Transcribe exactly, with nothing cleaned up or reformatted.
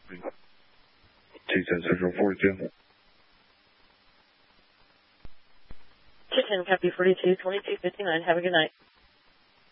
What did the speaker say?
two ten Central forty-two. two ten, copy forty-two, twenty-two fifty-nine. Have a good night.